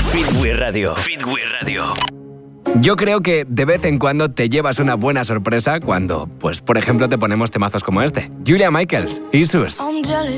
Fitwi Radio. Fitwi Radio. Yo creo que de vez en cuando te llevas una buena sorpresa cuando, pues, por ejemplo, te ponemos temazos como este. Julia Michaels, Issues. I'm jealous.